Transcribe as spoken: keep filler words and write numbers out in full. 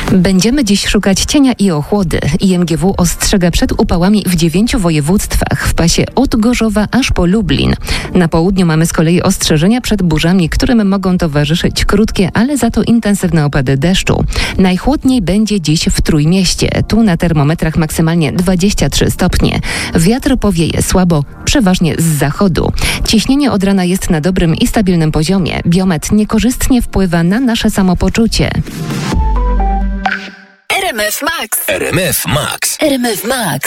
Będziemy dziś szukać cienia i ochłody. I M G W ostrzega przed upałami w dziewięciu województwach w pasie od Gorzowa aż po Lublin. Na południu mamy z kolei ostrzeżenia przed burzami, którym mogą towarzyszyć krótkie, ale za to intensywne opady deszczu. Najchłodniej będzie dziś w Trójmieście. Tu na termometrach maksymalnie dwadzieścia trzy stopnie. Wiatr powieje słabo, przeważnie z zachodu. Ciśnienie od rana jest na dobrym i stabilnym poziomie. Biometr niekorzystnie wpływa na nasze samopoczucie. R M F Max. R M F Max. R M F Max.